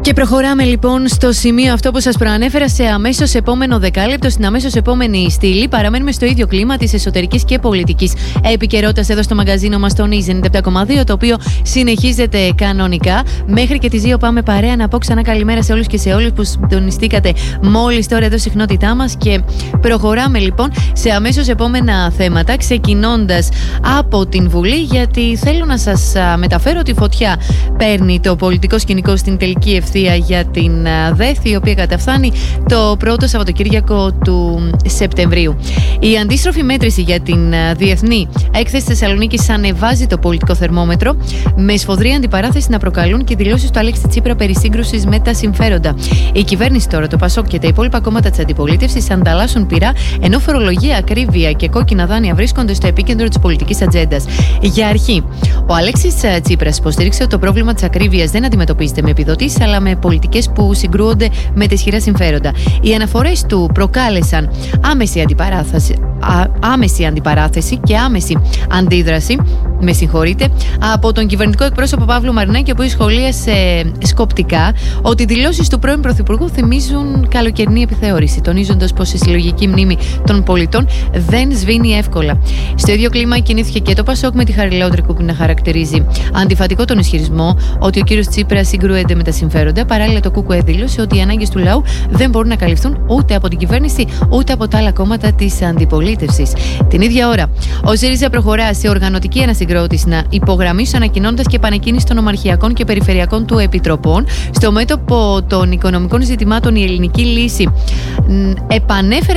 Και προχωράμε λοιπόν στο σημείο αυτό που σας προανέφερα σε αμέσως επόμενο δεκάλεπτο, στην αμέσως επόμενη στήλη. Παραμένουμε στο ίδιο κλίμα της εσωτερικής και πολιτικής επικαιρότητας εδώ στο μαγκαζίνο μας, τον Easy 97,2, το οποίο συνεχίζεται κανονικά. Μέχρι και τις 2 πάμε παρέα. Να πω ξανά καλημέρα σε όλους και σε όλους που συντονιστήκατε μόλις τώρα εδώ συχνότητά μας. Και προχωράμε λοιπόν σε αμέσως επόμενα θέματα, ξεκινώντας από την Βουλή, γιατί θέλω να σας μεταφέρω ότι φωτιά παίρνει το πολιτικό σκηνικό στην τελική ευθεία για την ΔΕΘ, η οποία καταφθάνει το πρώτο Σαββατοκύριακο του Σεπτεμβρίου. Η αντίστροφη μέτρηση για την Διεθνή Έκθεση Θεσσαλονίκης ανεβάζει το πολιτικό θερμόμετρο, με σφοδρή αντιπαράθεση να προκαλούν και δηλώσεις του Αλέξη Τσίπρα περί σύγκρουσης με τα συμφέροντα. Η κυβέρνηση τώρα, το ΠΑΣΟΚ και τα υπόλοιπα κόμματα της αντιπολίτευσης ανταλλάσσουν πυρά, ενώ φορολογία, ακρίβεια και κόκκινα δάνεια βρίσκονται στο επίκεντρο της πολιτικής ατζέντας. Για αρχή, ο Αλέξης Τσίπρας υποστήριξε ότι το πρόβλημα της ακρίβειας δεν αντιμετωπίζεται με επιδοτήσεις, αλλά με πολιτικές που συγκρούονται με τα ισχυρά συμφέροντα. Οι αναφορές του προκάλεσαν άμεση αντιπαράθεση και άμεση αντίδραση, από τον κυβερνητικό εκπρόσωπο Παύλο Μαρινάκη, ο οποίος σχολίασε σκοπτικά ότι οι δηλώσεις του πρώην Πρωθυπουργού θυμίζουν καλοκαιρινή επιθεώρηση, τονίζοντας πως η συλλογική μνήμη των πολιτών δεν σβήνει εύκολα. Στο ίδιο κλίμα κινήθηκε και το ΠΑΣΟΚ, με τη Χαριλαούτρικου που να χαρακτηρίζει αντιφατικό τον ισχυρισμό ότι ο κύριος Τσίπρας συγκρούεται με τα συμφέροντα. Παράλληλα, το ΚΚΕ δήλωσε ότι οι ανάγκες του λαού δεν μπορούν να καλυφθούν ούτε από την κυβέρνηση ούτε από τα άλλα κόμματα της αντιπολίτευσης. Την ίδια ώρα, ο ΣΥΡΙΖΑ προχωρά σε οργανωτική ανασυγκρότηση, να υπογραμμίσει, ανακοινώντας και επανεκκίνηση των ομαρχιακών και περιφερειακών του επιτροπών. Στο μέτωπο των οικονομικών ζητημάτων, η ελληνική λύση επανέφερε